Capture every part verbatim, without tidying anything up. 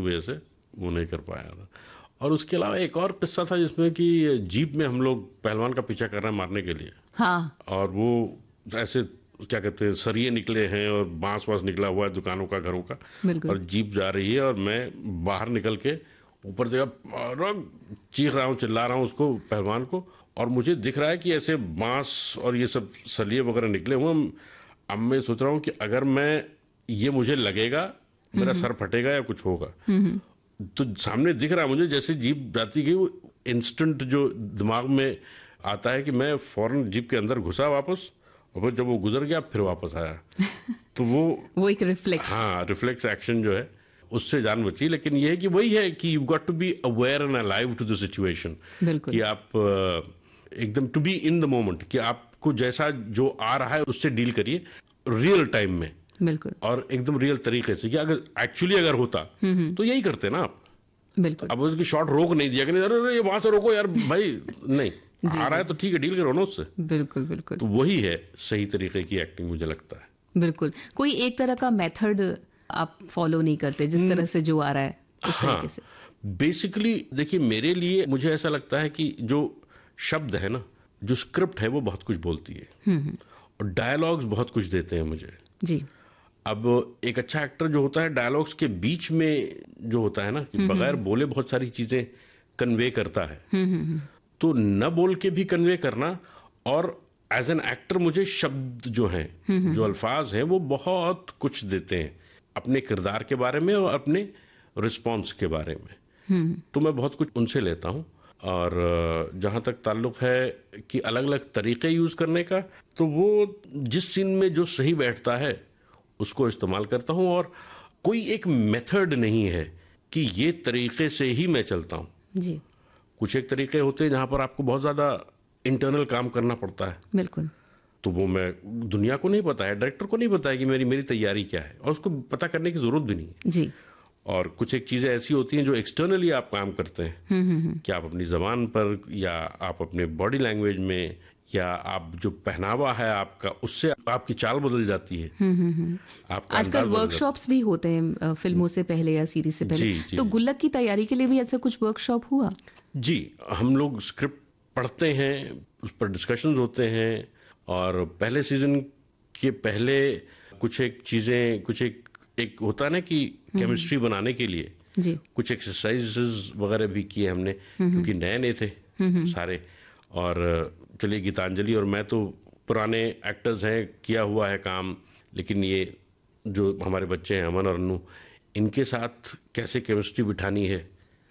वजह से वो नहीं कर पाया था। और उसके अलावा एक और किस्सा था जिसमें कि जीप में हम लोग पहलवान का पीछा कर रहे हैं मारने के लिए। हाँ। और वो ऐसे क्या कहते हैं सरिये निकले हैं और बांस वांस निकला हुआ है दुकानों का, घरों का, और जीप जा रही है और मैं बाहर निकल के ऊपर देखा, चीख रहा हूँ, चिल्ला रहा हूँ उसको, पहलवान को, और मुझे दिख रहा है कि ऐसे बांस और ये सब सलिए वगैरह निकले हुए। अब मैं सोच रहा हूँ कि अगर मैं ये मुझे लगेगा मेरा सर फटेगा या कुछ होगा। तो सामने दिख रहा है मुझे जैसे जीप जाती गई, वो इंस्टेंट जो दिमाग में आता है कि मैं फौरन जीप के अंदर घुसा वापस, और फिर जब वो गुजर गया फिर वापस आया। तो वो वो एक रिफ्लेक्स, हाँ रिफ्लेक्स एक्शन जो है उससे जान बची। लेकिन ये है कि वही है कि you got to be aware and alive to the situation, कि आप एकदम to be in the moment, कि आपको जैसा जो आ रहा है उससे डील करिए रियल टाइम में। बिल्कुल। और एकदम रियल तरीके से, कि अगर एक्चुअली अगर होता तो यही करते ना आप। बिल्कुल। अब उसकी शॉट रोक नहीं दिया कि नहीं अरे ये वहां से रोको यार भाई, नहीं आ रहा है तो ठीक है डील करो ना उससे। बिल्कुल बिल्कुल। तो वही है सही तरीके की एक्टिंग मुझे लगता है। बिल्कुल। कोई एक तरह का मेथड आप फॉलो नहीं करते, जिस तरह से जो आ रहा है उस हाँ, तरीके से? बेसिकली देखिए मेरे लिए मुझे ऐसा लगता है कि जो शब्द है ना, जो स्क्रिप्ट है वो बहुत कुछ बोलती है और डायलॉग्स बहुत कुछ देते हैं मुझे जी। अब एक अच्छा एक्टर जो होता है डायलॉग्स के बीच में जो होता है ना, कि बगैर बोले बहुत सारी चीजें कन्वे करता है। तो न बोल के भी कन्वे करना, और एज एन एक्टर मुझे शब्द जो हैं, जो अल्फाज हैं, वो बहुत कुछ देते हैं अपने किरदार के बारे में और अपने रिस्पॉन्स के बारे में। तो मैं बहुत कुछ उनसे लेता हूँ। और जहाँ तक ताल्लुक है कि अलग अलग तरीके यूज करने का, तो वो जिस सीन में जो सही बैठता है उसको इस्तेमाल करता हूँ। और कोई एक मेथड नहीं है कि ये तरीके से ही मैं चलता हूँ जी। कुछ एक तरीके होते हैं जहाँ पर आपको बहुत ज़्यादा इंटरनल काम करना पड़ता है। बिल्कुल। तो वो मैं दुनिया को नहीं पता है, डायरेक्टर को नहीं पता है कि मेरी मेरी तैयारी क्या है, और उसको पता करने की ज़रूरत भी नहीं है जी। और कुछ एक चीज़ें ऐसी होती हैं जो एक्सटर्नली आप काम करते हैं, कि आप अपनी ज़बान पर या आप अपने बॉडी लैंग्वेज में या आप जो पहनावा है आपका, उससे आपकी चाल बदल जाती है। आपका आजकल वर्कशॉप्स भी होते हैं फिल्मों से पहले या सीरीज से पहले। जी, जी, तो गुल्लक की तैयारी के लिए भी ऐसा कुछ वर्कशॉप हुआ? जी, हम लोग स्क्रिप्ट पढ़ते हैं, उस पर डिस्कशंस होते हैं, और पहले सीजन के पहले कुछ एक चीज़ें, कुछ एक एक होता है ना कि केमिस्ट्री बनाने के लिए जी। कुछ एक्सरसाइजेस वगैरह भी किए हमने, क्योंकि नए नए थे सारे। और चलिए गीतांजलि और मैं तो पुराने एक्टर्स हैं, किया हुआ है काम, लेकिन ये जो हमारे बच्चे हैं अमन और अनु, इनके साथ कैसे केमिस्ट्री बिठानी है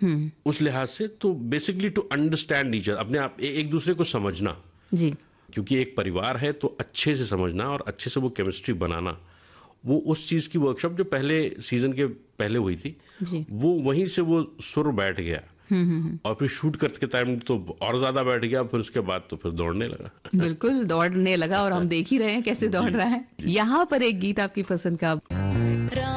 उस लिहाज से, तो basically to understand each other, अपने आप एक दूसरे को समझना जी। क्योंकि एक परिवार है तो अच्छे से समझना और अच्छे से वो केमिस्ट्री बनाना, वो उस चीज़ की वर्कशॉप जो पहले सीजन के पहले हुई थी जी। वो वहीं से वो सुर बैठ गया। और फिर शूट करते टाइम तो और ज्यादा बैठ गया, फिर उसके बाद तो फिर दौड़ने लगा। बिल्कुल दौड़ने लगा, और हम देख ही रहे हैं कैसे दौड़ रहा है। यहाँ पर एक गीत आपकी पसंद का